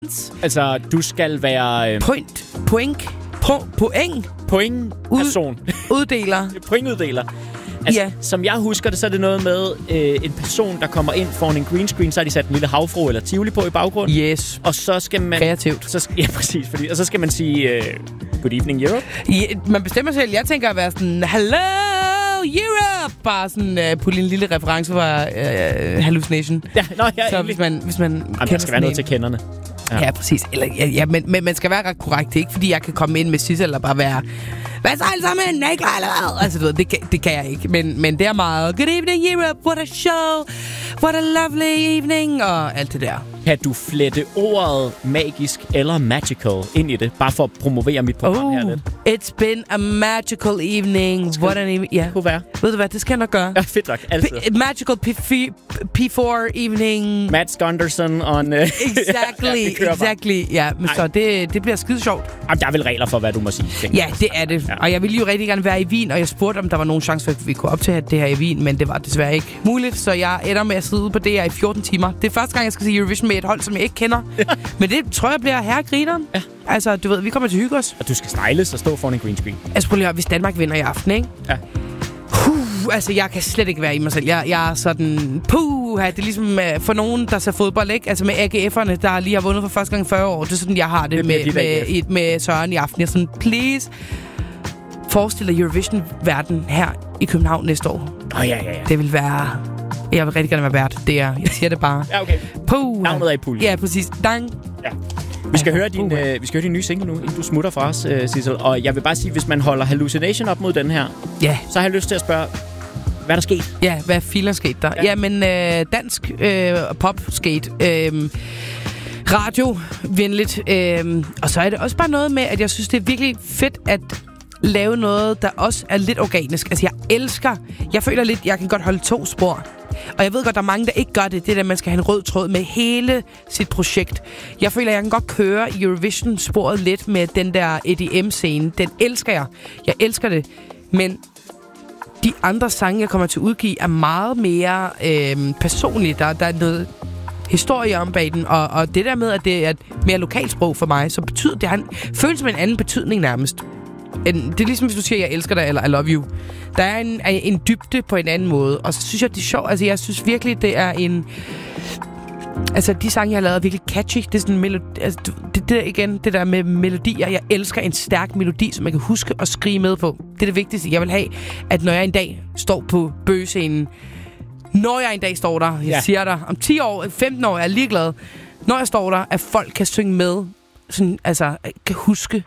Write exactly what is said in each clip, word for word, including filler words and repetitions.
Altså, du skal være... Øh... Point. Point. Po- point. Point. Person. Uddeler. Pointuddeler. Altså, ja. Som jeg husker det, så er det noget med øh, en person, der kommer ind foran en green screen, så har de sat en lille havfru eller tivoli på i baggrunden. Yes. Og så skal man... Kreativt. Så, ja, præcis. Fordi, og så skal man sige, øh, good evening, Europe. Ja, man bestemmer selv. Jeg tænker at være sådan, hello, Europe! Bare sådan uh, putte en lille reference fra uh, Hallucination. Ja, nå, ja, så hvis man, hvis man Jamen, der skal være noget til kenderne. Ja, ja præcis. Eller, ja, ja, men, men man skal være ret korrekt. Det er ikke, fordi jeg kan komme ind med Sissel eller bare være... Hvad så alle sammen? Nej, klar, eller hvad? Altså, du ved, det, kan, det kan jeg ikke. Men, men det er meget... Good evening, Europe. What a show. What a lovely evening. Og alt det der. Kan du flette ordet magisk eller magical ind i det? Bare for at promovere mit program oh, her lidt. It's been a magical evening. What an evening. Ja. Det kunne være. Ved du hvad? Det skal jeg nok gøre. Ja, fedt nok. Altid. P- magical P fire evening. Matt Skunderson on... Uh... exactly. ja, exactly. Ja, men Ej. så det, det bliver skide sjovt. Jamen, der er vel regler for, hvad du må sige. Ja, det er det. Ja. Og jeg ville jo rigtig gerne være i Wien, og jeg spurgte, om der var nogen chance for, at vi kunne optage det her i Wien, men det var desværre ikke muligt, så jeg ender med at sidde på det her i fjorten timer. Det er første gang, jeg skal se Eurovision med et hold, som jeg ikke kender. Ja. Men det tror jeg bliver herregrineren. Ja. Altså, du ved, vi kommer til at hygge os. Og du skal styles og stå foran en green screen. Altså, prøv lige at høre, hvis Danmark vinder i aften, ikke? Ja. Puh, altså, jeg kan slet ikke være i mig selv. Jeg, jeg er sådan, puh, det er ligesom uh, for nogen, der ser fodbold, ikke? Altså med A G F'erne, der lige har vundet for første gang i fyrre år. Det er sådan, jeg har det, det med, med, med, med Søren i aften. Jeg er sådan, please, forestil dig Eurovision-verden her i København næste år. Åh, oh, ja, ja, ja. Det vil være... Jeg vil rigtig gerne være vært. Det er, jeg siger det bare. Ja, okay. Puh. Navnet er i puljen. Ja, præcis. Dang. Ja. Vi skal, høre din, øh, vi skal høre din nye single nu, inden du smutter fra os, øh, Sissel. Og jeg vil bare sige, hvis man holder Hallucination op mod den her, ja. så har jeg lyst til at spørge, hvad der sket? Ja, hvad filer skete der? Ja. Jamen, øh, dansk øh, pop skete. Øh, radio, venligt. Øh, og så er det også bare noget med, at jeg synes, det er virkelig fedt at lave noget, der også er lidt organisk. Altså, jeg elsker... Jeg føler lidt, jeg kan godt holde to spor. Og jeg ved godt, der er mange, der ikke gør det. Det der, man skal have en rød tråd med hele sit projekt. Jeg føler, jeg kan godt køre Eurovision-sporet lidt med den der E D M-scene. Den elsker jeg. Jeg elsker det. Men de andre sange, jeg kommer til at udgive, er meget mere øh, personlige. Der, der er noget historie om bag den. Og, og det der med, at det er et mere lokalsprog for mig, så betyder det, han føles som en anden betydning nærmest. En, det er ligesom, hvis du siger, jeg elsker dig, eller I love you. Der er en, en dybde på en anden måde. Og så synes jeg, det er sjovt. Altså, jeg synes virkelig, det er en... Altså, de sange, jeg har lavet, er virkelig catchy. Det er sådan en melodi... Altså, det, det igen, det der med melodier. Jeg elsker en stærk melodi, som jeg kan huske at skrige med på. Det er det vigtigste. Jeg vil have, at når jeg en dag står på bøgescenen... Når jeg en dag står der, jeg ja. siger dig, om ti år, femten år, jeg er ligeglad. Når jeg står der, at folk kan synge med. Sådan, altså, kan huske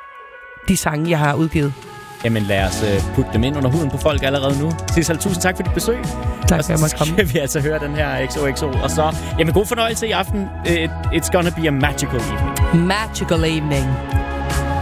de sange, jeg har udgivet. Jamen lad os uh, putte dem ind under huden på folk allerede nu. Sissel, tusind tak for dit besøg. Tak for at jeg måtte komme. Og så skal vi altså høre den her X O X O. Og så, jamen god fornøjelse i aften. It, it's gonna be a magical evening. Magical evening.